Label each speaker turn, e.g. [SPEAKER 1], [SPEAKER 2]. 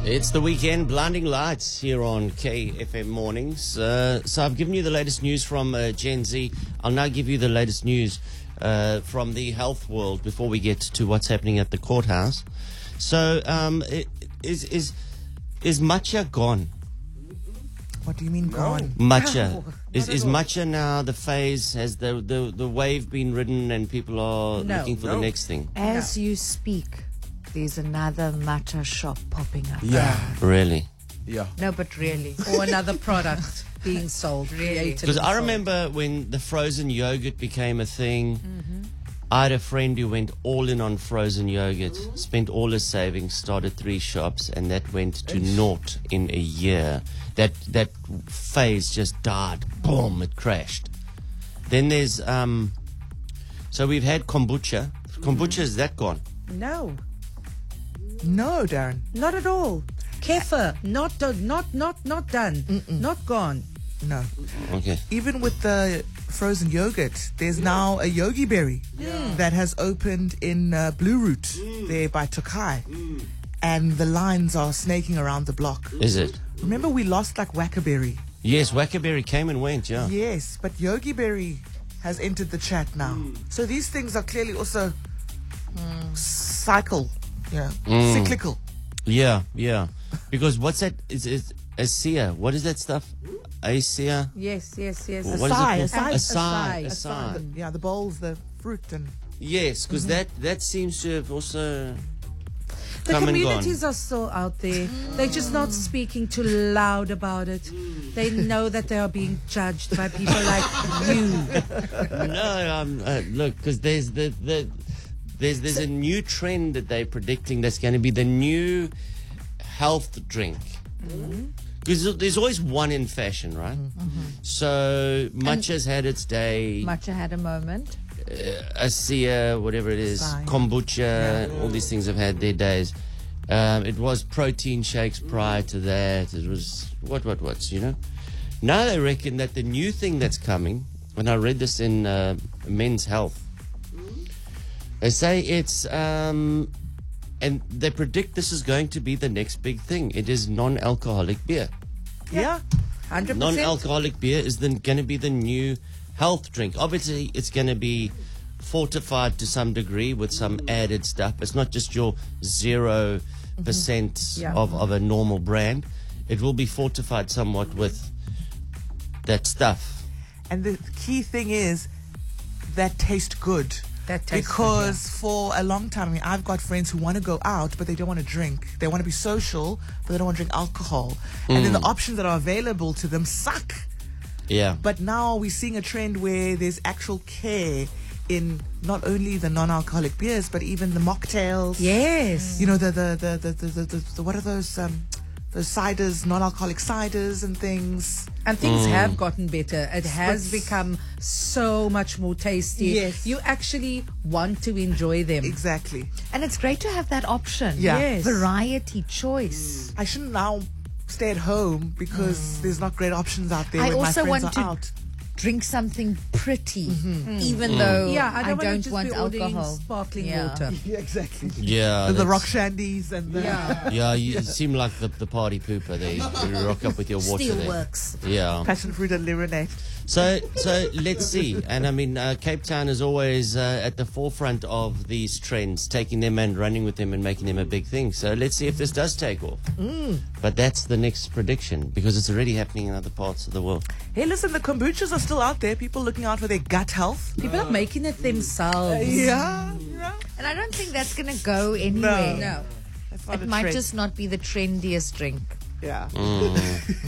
[SPEAKER 1] It's the weekend, blinding lights here on KFM Mornings. So I've given you the latest news from Gen Z. I'll now give you the latest news from the health world before we get to what's happening at the courthouse. So is matcha gone?
[SPEAKER 2] What do you mean gone?
[SPEAKER 1] Matcha. Is matcha now the phase? Has the wave been ridden and people are looking for the next thing?
[SPEAKER 3] As you speak, there's another matcha shop popping up.
[SPEAKER 2] Yeah.
[SPEAKER 1] Really?
[SPEAKER 2] Yeah.
[SPEAKER 3] No, but really.
[SPEAKER 4] Or another product being sold. Really.
[SPEAKER 1] Because I remember when the frozen yogurt became a thing, I had a friend who went all in on frozen yogurt, spent all his savings, started 3 shops, and that went to naught in a year. That phase just died. Boom, it crashed. Then there's, so we've had kombucha. Kombucha, is that gone?
[SPEAKER 4] No,
[SPEAKER 2] No, Darren.
[SPEAKER 4] not at all. Kefir, not done. Not gone.
[SPEAKER 2] No.
[SPEAKER 1] Okay.
[SPEAKER 2] Even with the frozen yogurt, there's now a Yogi Berry that has opened in Blue Route there by Tokai. And the lines are snaking around the block.
[SPEAKER 1] Is it?
[SPEAKER 2] Remember we lost like Wackaberry?
[SPEAKER 1] Yes, Wackaberry came and went, yeah.
[SPEAKER 2] Yes, but Yogi Berry has entered the chat now. So these things are clearly also cyclical.
[SPEAKER 1] Yeah. Because what's that? Is ASEA? What is that stuff? ASEA?
[SPEAKER 4] Yes.
[SPEAKER 1] What is it
[SPEAKER 2] Acai,
[SPEAKER 1] called?
[SPEAKER 2] acai.
[SPEAKER 1] Acai.
[SPEAKER 2] Yeah, the bowls, the fruit, and
[SPEAKER 1] Yes, because that seems to have also
[SPEAKER 4] The
[SPEAKER 1] come and gone.
[SPEAKER 4] communities are still out there. They're just not speaking too loud about it. They know that they are being judged by people like you.
[SPEAKER 1] No, look, because there's a new trend that they're predicting that's going to be the new health drink. Because there's always one in fashion, right? So matcha's had its day.
[SPEAKER 3] Matcha had a moment.
[SPEAKER 1] ASEA, whatever it is,
[SPEAKER 2] Acai.
[SPEAKER 1] kombucha, all these things have had their days. It was protein shakes prior to that. It was what's, you know? Now they reckon that the new thing that's coming, and I read this in Men's Health, they say it's, and they predict this is going to be the next big thing. It is non-alcoholic beer.
[SPEAKER 2] yeah.
[SPEAKER 4] 100%.
[SPEAKER 1] Non-alcoholic beer is then going to be the new health drink. Obviously, it's going to be fortified to some degree with some added stuff. It's not just your 0%
[SPEAKER 4] Yeah.
[SPEAKER 1] of a normal brand. It will be fortified somewhat with that stuff.
[SPEAKER 2] And the key thing is that tastes good.
[SPEAKER 4] That tastes
[SPEAKER 2] Because for a long time, I mean, I've got friends who want to go out, but they don't want to drink. They want to be social, but they don't want to drink alcohol. And then the options that are available to them suck.
[SPEAKER 1] Yeah.
[SPEAKER 2] But now we're seeing a trend where there's actual care in not only the non-alcoholic beers, but even the mocktails.
[SPEAKER 4] Yes.
[SPEAKER 2] You know, the what are those ciders, non-alcoholic ciders and things.
[SPEAKER 4] And things have gotten better. It has become so much more tasty.
[SPEAKER 2] Yes.
[SPEAKER 4] You actually want to enjoy them.
[SPEAKER 2] Exactly.
[SPEAKER 3] And it's great to have that option.
[SPEAKER 2] Yeah.
[SPEAKER 4] Yes.
[SPEAKER 3] Variety, choice.
[SPEAKER 2] I shouldn't now stay at home because there's not great options out there
[SPEAKER 3] I
[SPEAKER 2] when my
[SPEAKER 3] also
[SPEAKER 2] friends
[SPEAKER 3] want
[SPEAKER 2] are
[SPEAKER 3] to
[SPEAKER 2] out.
[SPEAKER 3] Drink something pretty, even though
[SPEAKER 4] Yeah, I
[SPEAKER 3] I
[SPEAKER 4] don't,
[SPEAKER 3] don't
[SPEAKER 4] just
[SPEAKER 3] want
[SPEAKER 4] be ordering
[SPEAKER 3] alcohol.
[SPEAKER 4] sparkling
[SPEAKER 3] Yeah.
[SPEAKER 4] water.
[SPEAKER 2] Yeah, exactly.
[SPEAKER 1] Yeah.
[SPEAKER 2] The
[SPEAKER 1] that's-
[SPEAKER 2] rock shandies and the...
[SPEAKER 4] Yeah.
[SPEAKER 1] Yeah, you seem like the party pooper there. You rock up with your water
[SPEAKER 3] Still
[SPEAKER 1] there.
[SPEAKER 3] works.
[SPEAKER 1] Yeah.
[SPEAKER 2] passion fruit and lemonade.
[SPEAKER 1] So let's see. And I mean, Cape Town is always at the forefront of these trends, taking them and running with them and making them a big thing. So let's see if this does take off. But that's the next prediction because it's already happening in other parts of the world.
[SPEAKER 2] Hey, listen, the kombuchas are still out there. People looking out for their gut health.
[SPEAKER 4] People are making it themselves.
[SPEAKER 2] Yeah.
[SPEAKER 3] And I don't think that's going to go anywhere.
[SPEAKER 4] No.
[SPEAKER 2] That's not
[SPEAKER 3] It
[SPEAKER 2] a
[SPEAKER 3] might
[SPEAKER 2] trend.
[SPEAKER 3] just not be the trendiest drink.
[SPEAKER 2] Yeah.